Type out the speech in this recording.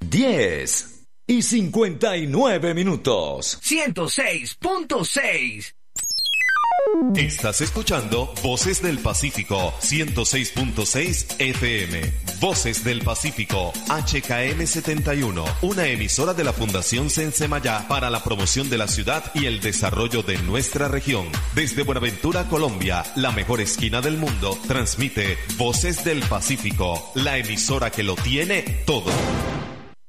10:59. 106.6. Estás escuchando Voces del Pacífico, 106.6 FM. Voces del Pacífico, HKM 71, una emisora de la Fundación Sensemayá para la promoción de la ciudad y el desarrollo de nuestra región. Desde Buenaventura, Colombia, la mejor esquina del mundo, transmite Voces del Pacífico, la emisora que lo tiene todo.